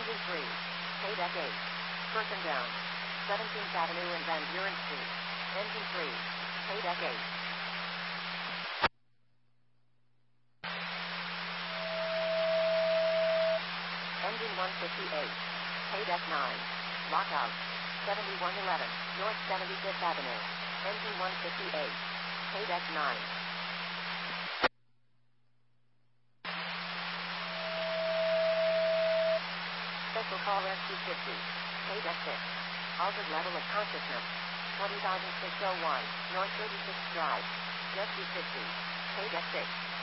Engine 3. Paydeck 8. Person down. 17th Avenue and Van Buren Street. Engine 3. Paydeck 8. Engine 158. Paydeck 9. Lockout. 7111. North 75th Avenue. Engine 158. Paydeck 9. Special call Rescue 50. Paydeck 6. Altered level of consciousness. 20,601. North 36th Drive. Rescue 50. Paydeck 6.